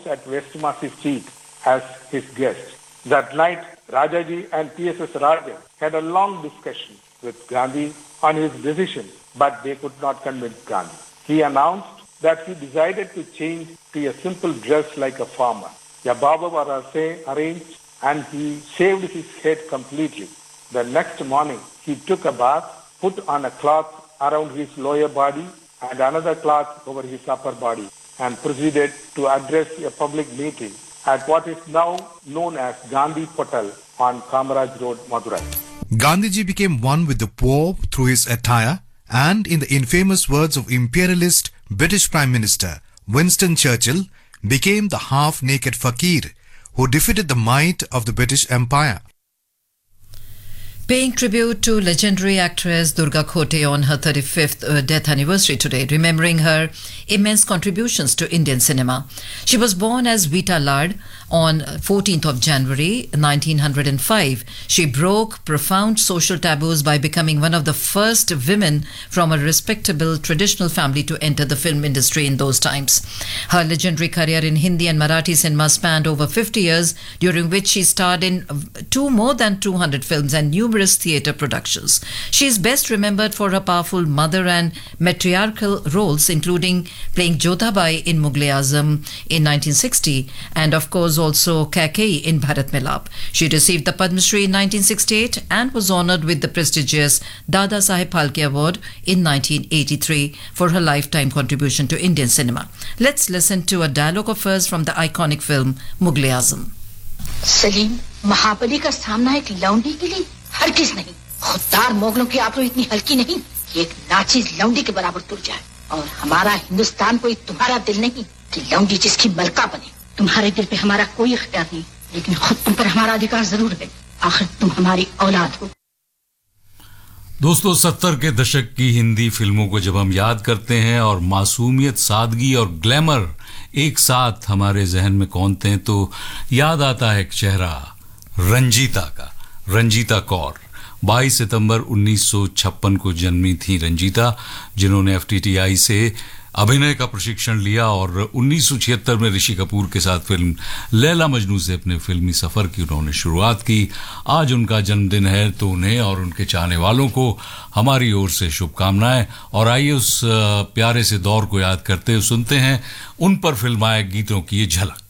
house at Westmarshy Street as his guest. That night, Rajaji and P.S.S. Rajan had a long discussion with Gandhi on his decision, but they could not convince Gandhi. He announced that he decided to change to a simple dress like a farmer. A barber was arranged and he shaved his head completely. The next morning, he took a bath, put on a cloth around his lower body and another cloth over his upper body, and proceeded to address a public meeting at what is now known as Gandhi Patal on Kamaraj Road, Madurai. Gandhiji became one with the poor through his attire, and in the infamous words of imperialist British Prime Minister Winston Churchill, became the half-naked fakir who defeated the might of the British Empire. Paying tribute to legendary actress Durga Khote on her 35th death anniversary today, remembering her immense contributions to Indian cinema. She was born as Vita Lad on 14th of January 1905. She broke profound social taboos by becoming one of the first women from a respectable traditional family to enter the film industry in those times. Her legendary career in Hindi and Marathi cinema spanned over 50 years, during which she starred in more than 200 films and numerous theatre productions. She is best remembered for her powerful mother and matriarchal roles, including playing Jodhabai in Mughal-e-Azam in 1960 and of course also Kaikeyi in Bharat Milap. She received the Padma Shri in 1968 and was honoured with the prestigious Dada Saheb Phalke Award in 1983 for her lifetime contribution to Indian cinema. Let's listen to a dialogue of hers from the iconic film Mughal-e-Azam. Salim, महाबली का सामना एक लौंडी के लिए हरगिज नहीं। खुददार मोगलों की आबरू इतनी हल्की नहीं कि एक नाचीज लौंडी के बराबर तुर जाए। और हमारा हिंदुस्तान कोई तुम्हारा दिल नहीं कि लौंडी जिसकी मलका बने। तुम्हारे दिल पे हमारा कोई इख्तियार नहीं, लेकिन खुद तुम पर हमारा अधिकार जरूर है। आखिर तुम हमारी औलाद हो। दोस्तों, 70 के दशक की हिंदी फिल्मों को जब हम याद करते हैं और मासूमियत, सादगी और ग्लैमर एक साथ हमारे जहन में कौंधते हैं, तो याद आता है एक चेहरा, रंजीता का। रंजीता कौर 22 सितंबर 1956 को जन्मी थी रंजीता, जिन्होंने FTTI से अभिनय का प्रशिक्षण लिया और 1976 में ऋषि कपूर के साथ फिल्म लैला मजनू से अपने फिल्मी सफर की उन्होंने शुरुआत की। आज उनका जन्मदिन है, तो उन्हें और उनके चाहने वालों को हमारी ओर से शुभकामनाएं। और आइए उस प्यारे से दौर को याद करते हुए सुनते हैं उन पर फिल्माए गीतों की ये झलक।